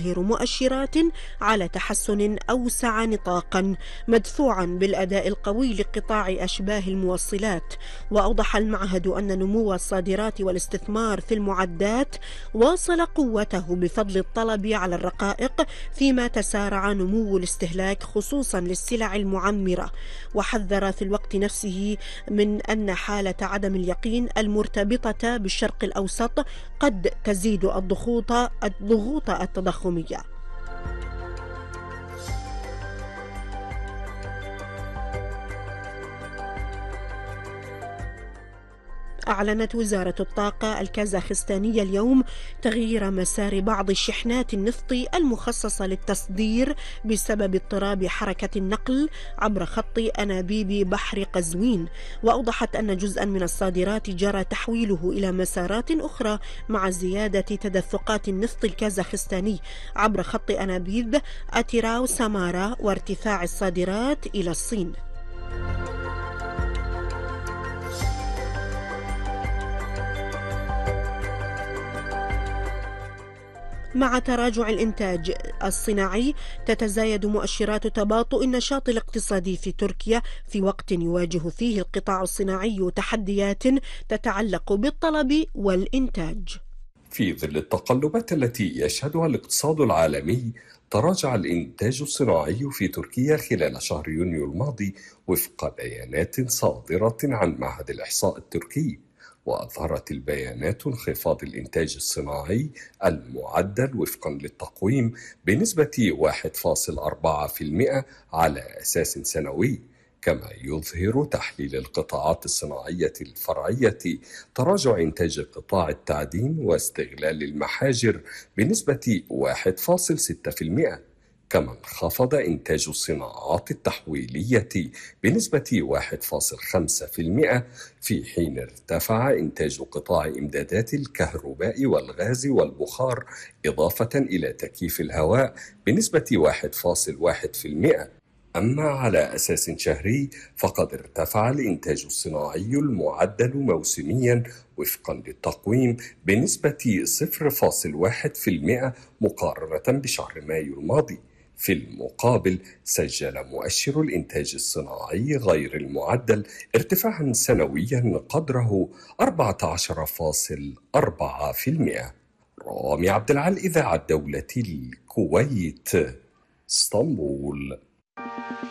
تظهر مؤشرات على تحسن أوسع نطاقا مدفوعا بالأداء القوي لقطاع أشباه الموصلات. وأوضح المعهد أن نمو الصادرات والاستثمار في المعدات واصل قوته بفضل الطلب على الرقائق، فيما تسارع نمو الاستهلاك خصوصا للسلع المعمرة. وحذر في الوقت نفسه من أن حالة عدم اليقين المرتبطة بالشرق الأوسط قد تزيد الضغوط التضخمية. أعلنت وزارة الطاقة الكازاخستانية اليوم تغيير مسار بعض الشحنات النفط المخصصة للتصدير بسبب اضطراب حركة النقل عبر خط أنابيب بحر قزوين. وأوضحت أن جزءا من الصادرات جرى تحويله إلى مسارات أخرى مع زيادة تدفقات النفط الكازاخستاني عبر خط أنابيب أتيراو سامارا وارتفاع الصادرات إلى الصين. مع تراجع الإنتاج الصناعي تتزايد مؤشرات تباطؤ النشاط الاقتصادي في تركيا في وقت يواجه فيه القطاع الصناعي تحديات تتعلق بالطلب والإنتاج. في ظل التقلبات التي يشهدها الاقتصاد العالمي، تراجع الإنتاج الصناعي في تركيا خلال شهر يونيو الماضي وفق بيانات صادرة عن معهد الإحصاء التركي. وأظهرت البيانات انخفاض الإنتاج الصناعي المعدل وفقا للتقويم بنسبة 1.4% على أساس سنوي. كما يظهر تحليل القطاعات الصناعية الفرعية تراجع إنتاج قطاع التعدين واستغلال المحاجر بنسبة 1.6%. كما انخفض إنتاج الصناعات التحويلية بنسبة 1.5%، في حين ارتفع إنتاج قطاع إمدادات الكهرباء والغاز والبخار إضافة إلى تكييف الهواء بنسبة 1.1%. أما على أساس شهري فقد ارتفع الإنتاج الصناعي المعدل موسميا وفقا للتقويم بنسبة 0.1% مقارنة بشهر مايو الماضي. في المقابل سجل مؤشر الإنتاج الصناعي غير المعدل ارتفاعا سنويا قدره 14.4%. رامي عبد العال، إذاعة دولة الكويت، اسطنبول.